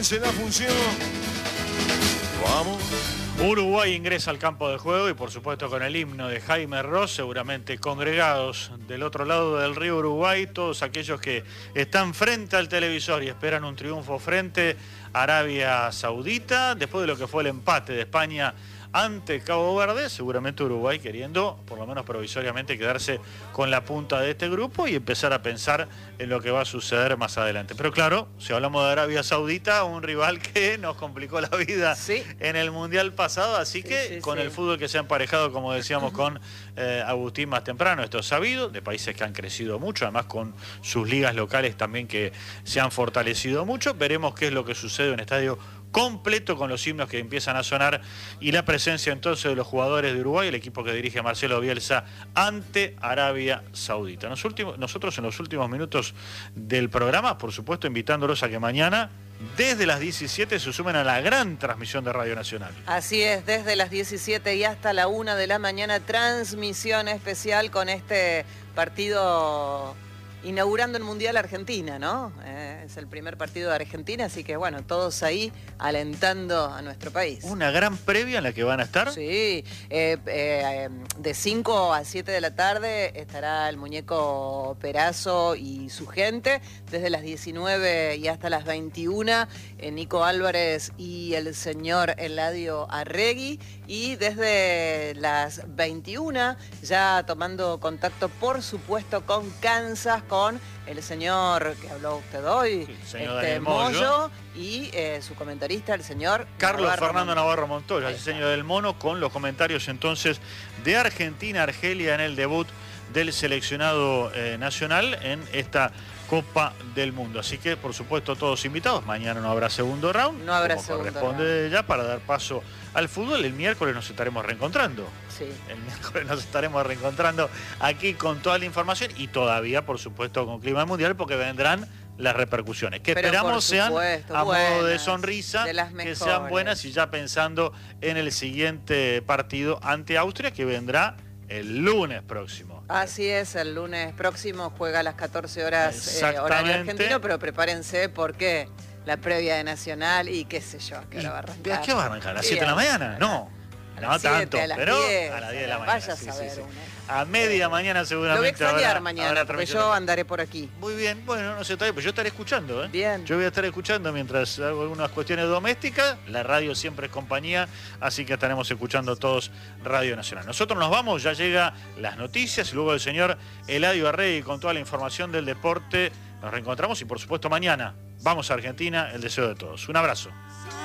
Se da función. Vamos. Uruguay ingresa al campo de juego y por supuesto con el himno de Jaime Ross, seguramente congregados del otro lado del río Uruguay, todos aquellos que están frente al televisor y esperan un triunfo frente a Arabia Saudita, después de lo que fue el empate de España ante Cabo Verde, seguramente Uruguay queriendo, por lo menos provisoriamente, quedarse con la punta de este grupo y empezar a pensar en lo que va a suceder más adelante. Pero claro, si hablamos de Arabia Saudita, un rival que nos complicó la vida en el Mundial pasado, así que con el fútbol que se ha emparejado, como decíamos con Agustín más temprano, esto es sabido, de países que han crecido mucho, además con sus ligas locales también que se han fortalecido mucho. Veremos qué es lo que sucede en un estadio completo con los himnos que empiezan a sonar y la presencia entonces de los jugadores de Uruguay, el equipo que dirige Marcelo Bielsa ante Arabia Saudita. Nosotros en los últimos minutos del programa, por supuesto, invitándolos a que mañana desde las 17 se sumen a la gran transmisión de Radio Nacional. Así es, desde las 17 y hasta la 1 de la mañana, transmisión especial con este partido inaugurando el Mundial Argentina, ¿no? Es el primer partido de Argentina, así que bueno, todos ahí alentando a nuestro país. Una gran previa en la que van a estar. Sí, de 5 a 7 de la tarde estará el muñeco Perazo y su gente. Desde las 19 y hasta las 21, Nico Álvarez y el señor Eladio Arregui. Y desde las 21, ya tomando contacto, por supuesto, con Kansas, con el señor que habló usted hoy, Moyo, y su comentarista, el señor Carlos Fernando Navarro Montoya, el diseño del mono, con los comentarios entonces de Argentina-Argelia en el debut del seleccionado nacional en esta Copa del Mundo. Así que, por supuesto, todos invitados. Mañana no habrá segundo round. No habrá como segundo corresponde round. Ya para dar paso al fútbol. El miércoles nos estaremos reencontrando. Sí. El miércoles nos estaremos reencontrando aquí con toda la información y todavía, por supuesto, con clima mundial, porque vendrán las repercusiones, que esperamos sean a modo de sonrisa, que sean buenas, y ya pensando en el siguiente partido ante Austria, que vendrá el lunes próximo. Así es, el lunes próximo juega a las 14 horas horario argentino, pero prepárense porque la previa de Nacional y qué sé yo, ¿qué hora va a arrancar? ¿A qué va a arrancar? ¿A las 7 de la mañana? No. No tanto, pero a las 10 de la mañana. Vaya a saber. A media mañana seguramente. Lo voy a extrañar mañana, porque yo andaré por aquí. Muy bien, bueno, no sé todavía, pero yo estaré escuchando. Bien. Yo voy a estar escuchando mientras hago algunas cuestiones domésticas. La radio siempre es compañía, así que estaremos escuchando todos Radio Nacional. Nosotros nos vamos, ya llega las noticias y luego el señor Eladio Arregui con toda la información del deporte. Nos reencontramos y por supuesto mañana vamos a Argentina, el deseo de todos. Un abrazo.